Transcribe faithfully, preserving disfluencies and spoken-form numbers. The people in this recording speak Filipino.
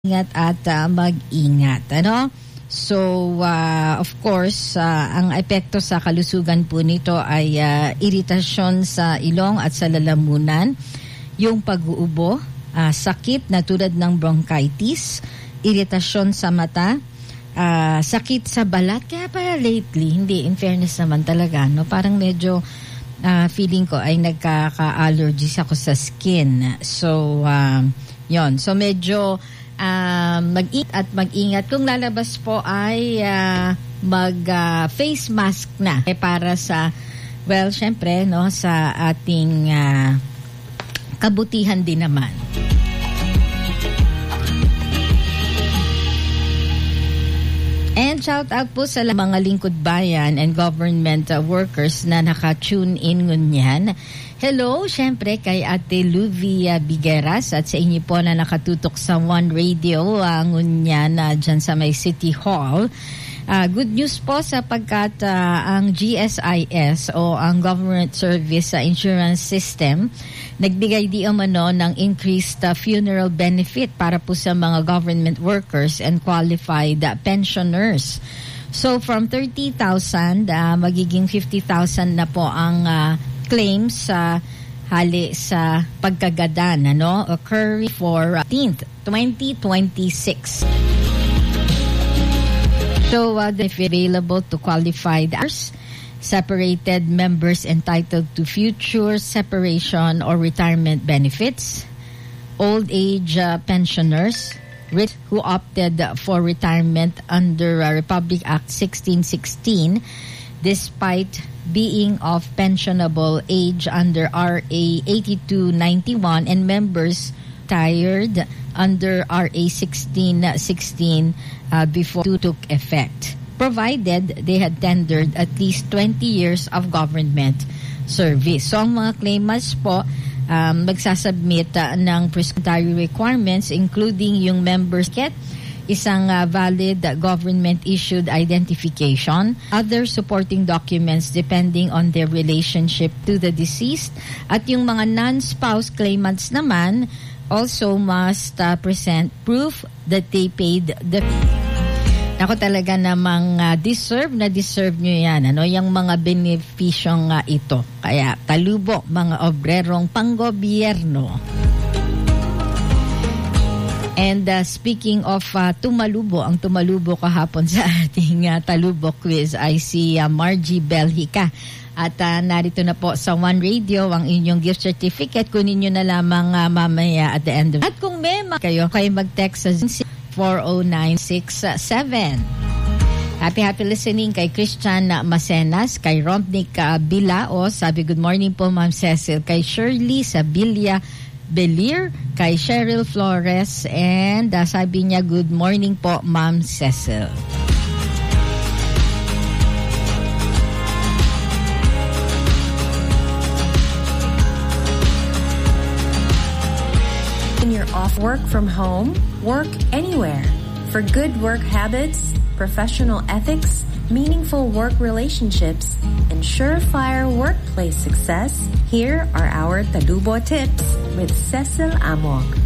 ingat at uh, mag-ingat, ano? So, uh, of course, uh, ang epekto sa kalusugan po nito ay uh, iritasyon sa ilong at sa lalamunan, yung pag-uubo, uh, sakit na tulad ng bronchitis, iritasyon sa mata, uh, sakit sa balat. Kaya para lately, hindi, in fairness naman talaga, no? Parang medyo uh, feeling ko ay nagkaka-allergies ako sa skin. So, uh, yon. So, medyo Uh, mag-ingat at mag-ingat. Kung lalabas po ay uh, mag-face uh, mask na eh, para sa, well, syempre, no, sa ating uh, kabutihan din naman. And shout out po sa mga lingkod bayan and government uh, workers na naka-tune in ngunyan. Hello, syempre kay Ate Luvia Bigueras at sa inyo po na nakatutok sa One Radio uh, ngunyan uh, dyan sa may City Hall. Uh, good news po sapagkat uh, ang G S I S o ang Government Service uh, Insurance System nagbigay di umano ng increased uh, funeral benefit para po sa mga government workers and qualified uh, pensioners. So from thirty thousand, uh, magiging fifty thousand na po ang uh, claims sa uh, hali sa pagkagadan, ano, occur for fifteenth, twenty twenty-six. So, uh, if available to qualified hours, separated members entitled to future separation or retirement benefits, old age uh, pensioners who opted for retirement under uh, Republic Act sixteen sixteen, despite being of pensionable age under R A eighty-two ninety-one, and members retired under R A sixteen sixteen uh, before it took effect, provided they had tendered at least twenty years of government service. So ang mga claimants po um, magsasubmit uh, ng prescriptive requirements, including yung members kit, isang uh, valid uh, government-issued identification, other supporting documents depending on their relationship to the deceased, at yung mga non-spouse claimants naman also must uh, present proof that they paid the fee. Ako talaga namang uh, deserve na deserve nyo yan, ano, yung mga benefisyong uh, ito. Kaya talubo mga obrerong panggobyerno. And uh, speaking of uh, tumalubo, ang tumalubo kahapon sa ating uh, talubo quiz ay si uh, Margie Belhica. At uh, narito na po sa One Radio ang inyong gift certificate. Kunin nyo na lamang uh, mamaya at the end of. At kung may mga kayo, kayo mag-text sa four oh nine six seven. Happy, happy listening kay Christian Macenas, kay Romnick uh, Bilao. Sabi, good morning po, Ma'am Cecil. Kay Shirley Sabilia Belir, kay Cheryl Flores, and uh, sabi niya, good morning po, Ma'am Cecil. When you're off work from home, work anywhere. For good work habits, professional ethics, meaningful work relationships, and surefire workplace success, here are our Talubo tips with Cecil Amok.